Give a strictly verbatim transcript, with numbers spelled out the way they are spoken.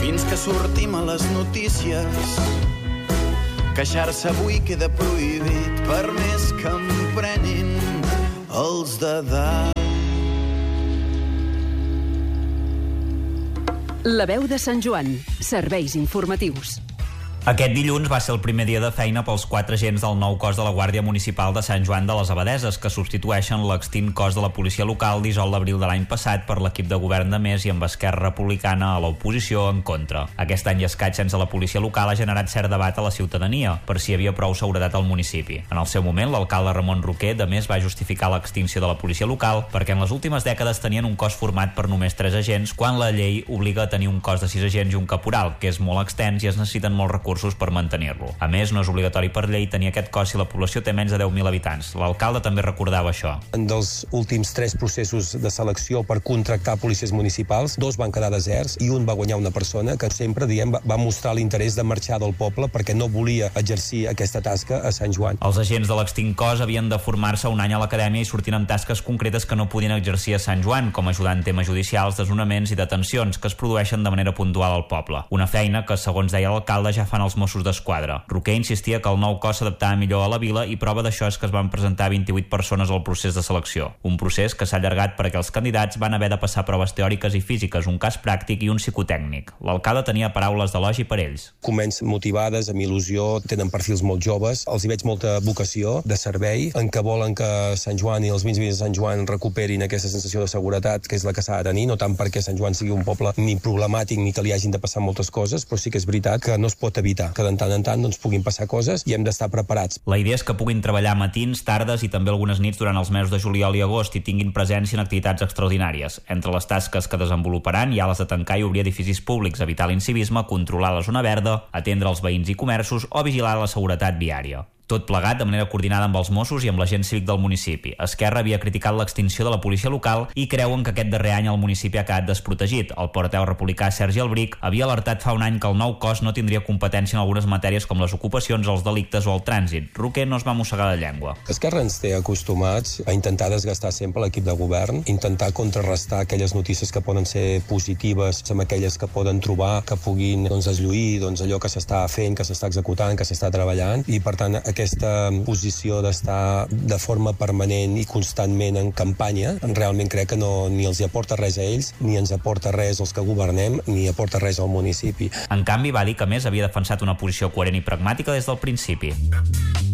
fins que sortim a les notícies. Queixar-se avui queda prohibit, per més que em prenin els de dalt. La veu de Sant Joan. Serveis informatius. Aquest dilluns va ser el primer dia de feina pels quatre agents del nou cos de la Guàrdia Municipal de Sant Joan de les Abadeses, que substitueixen l'extint cos de la policia local dissolt l'abril de l'any passat per l'equip de govern de Més i amb Esquerra Republicana a l'oposició en contra. Aquest any escaig sense la policia local ha generat cert debat a la ciutadania per si hi havia prou seguretat al municipi. En el seu moment, l'alcalde Ramon Roquer de Més va justificar l'extinció de la policia local perquè en les últimes dècades tenien un cos format per només tres agents, quan la llei obliga a tenir un cos de sis agents i un caporal, que és molt extens i es necessiten molts recursos per mantenir-lo. A més, no és obligatori per llei tenir aquest cos si la població té menys de deu mil habitants. L'alcalde també recordava això. En dels últims tres processos de selecció per contractar policies municipals, dos van quedar deserts i un va guanyar una persona que sempre, diem, va mostrar l'interès de marxar del poble perquè no volia exercir aquesta tasca a Sant Joan. Els agents de l'extint cos havien de formar-se un any a l'acadèmia i sortint amb tasques concretes que no podien exercir a Sant Joan, com ajudar en temes judicials, desnonaments i detencions que es produeixen de manera puntual al poble. Una feina que, segons deia l'alcalde, ja fan els Mossos d'Esquadra. Roquer insistia que el nou cos s'adaptava millor a la vila i prova d'això és que es van presentar vint-i-vuit persones al procés de selecció. Un procés que s'ha allargat perquè els candidats van haver de passar proves teòriques i físiques, un cas pràctic i un psicotècnic. L'alcalde tenia paraules d'elogi per ells. Comencen motivades, amb il·lusió, tenen perfils molt joves, els hi veig molta vocació de servei, en què volen que Sant Joan i els veïns de Sant Joan recuperin aquesta sensació de seguretat que és la que s'ha de tenir, no tant perquè Sant Joan sigui un poble ni problemàtic ni que li hagin de passar moltes coses, però sí que és veritat que no es pot evitar que de tant en tant doncs, puguin passar coses i hem d'estar preparats. La idea és que puguin treballar matins, tardes i també algunes nits durant els mesos de juliol i agost i tinguin presència en activitats extraordinàries. Entre les tasques que desenvoluparan hi ha les de tancar i obrir edificis públics, evitar l'incivisme, controlar la zona verda, atendre els veïns i comerços o vigilar la seguretat viària. Tot plegat de manera coordinada amb els Mossos i amb l'agent cívic del municipi. Esquerra havia criticat l'extinció de la policia local i creuen que aquest darrer any el municipi ha quedat desprotegit. El portaveu republicà Sergi Albric havia alertat fa un any que el nou cos no tindria competència en algunes matèries com les ocupacions, els delictes o el trànsit. Roquer no es va mossegar la llengua. Esquerra ens té acostumats a intentar desgastar sempre l'equip de govern, intentar contrarrestar aquelles notícies que poden ser positives amb aquelles que poden trobar, que puguin doncs, deslluir doncs, allò que s'està fent, que s'està executant, que s'està treballant, i per tant aquesta posició d'estar de forma permanent i constantment en campanya, realment crec que no, ni els hi aporta res a ells, ni ens aporta res als que governem, ni aporta res al municipi. En canvi, va dir que Més havia defensat una posició coherent i pragmàtica des del principi.